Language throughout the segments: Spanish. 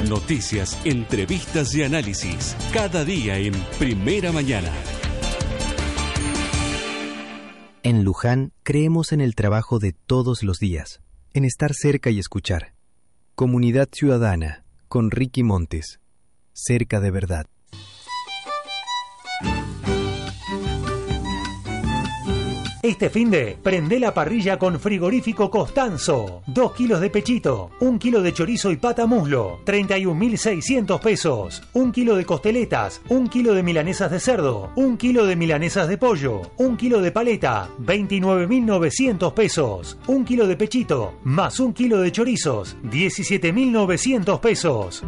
Noticias, entrevistas y análisis. Cada día en Primera Mañana. En Luján creemos en el trabajo de todos los días, en estar cerca y escuchar. Comunidad Ciudadana, con Ricky Montes. Cerca de verdad. Este finde, prende la parrilla con Frigorífico Costanzo. 2 kilos de pechito, 1 kilo de chorizo y pata muslo, 31.600 pesos. 1 kilo de costeletas, 1 kilo de milanesas de cerdo, 1 kilo de milanesas de pollo, 1 kilo de paleta, 29.900 pesos. 1 kilo de pechito, más 1 kilo de chorizos, 17.900 pesos.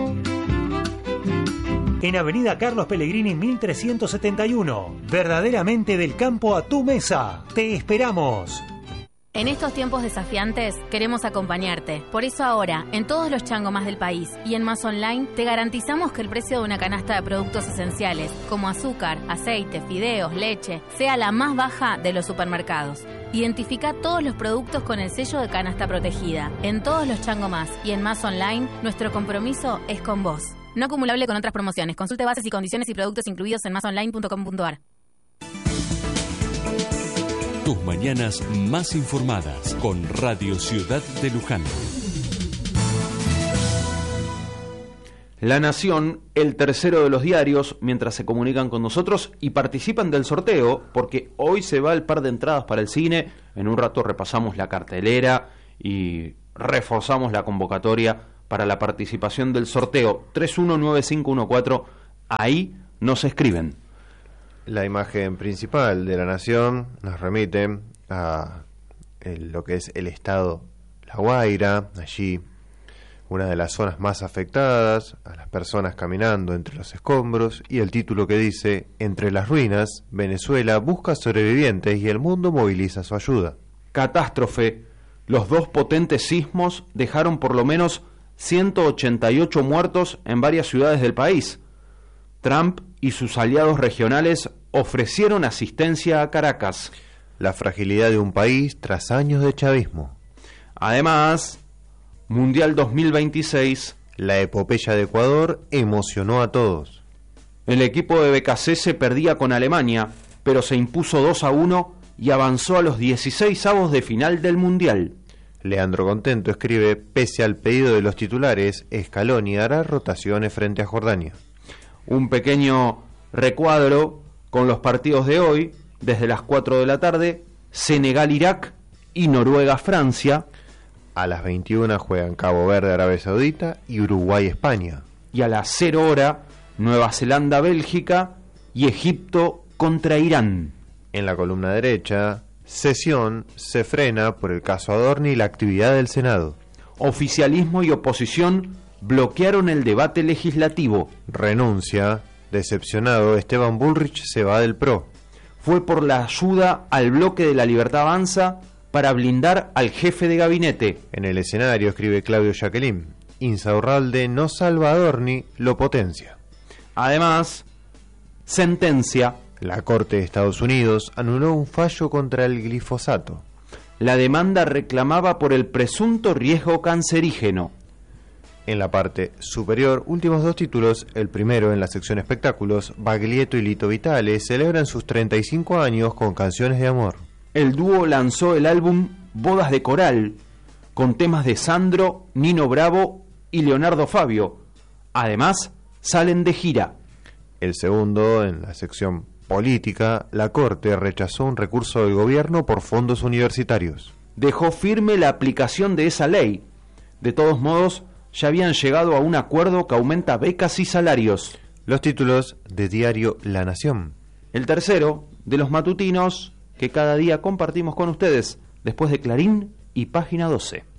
En Avenida Carlos Pellegrini 1371. Verdaderamente del campo a tu mesa. Te esperamos. En estos tiempos desafiantes queremos acompañarte. Por eso ahora, en todos los Changomas del país y en Más Online, te garantizamos que el precio de una canasta de productos esenciales, como azúcar, aceite, fideos, leche, sea la más baja de los supermercados. Identifica todos los productos con el sello de canasta protegida. En todos los Changomas y en Más Online, nuestro compromiso es con vos. No acumulable con otras promociones. Consulte bases y condiciones y productos incluidos en masonline.com.ar. Tus mañanas más informadas con Radio Ciudad de Luján. La Nación, el tercero de los diarios, mientras se comunican con nosotros y participan del sorteo, porque hoy se va el par de entradas para el cine. En un rato repasamos la cartelera y reforzamos la convocatoria para la participación del sorteo. 319514, ahí nos escriben. La imagen principal de La Nación nos remite a lo que es el estado La Guaira, allí una de las zonas más afectadas, a las personas caminando entre los escombros, y el título que dice: entre las ruinas, Venezuela busca sobrevivientes y el mundo moviliza su ayuda. Catástrofe. Los 2 potentes sismos dejaron por lo menos 188 muertos en varias ciudades del país. Trump y sus aliados regionales ofrecieron asistencia a Caracas. La fragilidad de un país tras años de chavismo. Además, Mundial 2026. La epopeya de Ecuador emocionó a todos. El equipo de BKC perdía con Alemania, pero se impuso 2-1 y avanzó a los 16avos de final del Mundial. Leandro Contento escribe: pese al pedido de los titulares, Scaloni hará rotaciones frente a Jordania. Un pequeño recuadro con los partidos de hoy, desde las 4 de la tarde, Senegal-Irak y Noruega-Francia. A las 21 juegan Cabo Verde-Arabia Saudita y Uruguay-España. Y a las 0 hora, Nueva Zelanda-Bélgica y Egipto contra Irán. En la columna derecha, sesión se frena por el caso Adorni y la actividad del Senado. Oficialismo y oposición bloquearon el debate legislativo. Renuncia. Decepcionado, Esteban Bullrich se va del PRO. Fue por la ayuda al bloque de La Libertad Avanza para blindar al jefe de gabinete. En el escenario, escribe Claudio Jacqueline: Insaurralde no salva a Adorni, lo potencia. Además, sentencia. La Corte de Estados Unidos anuló un fallo contra el glifosato. La demanda reclamaba por el presunto riesgo cancerígeno. En la parte superior, últimos 2 títulos. El primero, en la sección espectáculos: Baglietto y Lito Vitale celebran sus 35 años con canciones de amor. El dúo lanzó el álbum Bodas de Coral, con temas de Sandro, Nino Bravo y Leonardo Fabio. Además, salen de gira. El segundo, en la sección política, la Corte rechazó un recurso del gobierno por fondos universitarios. Dejó firme la aplicación de esa ley. De todos modos, ya habían llegado a un acuerdo que aumenta becas y salarios. Los títulos de diario La Nación. El tercero, de los matutinos que cada día compartimos con ustedes, después de Clarín y Página 12.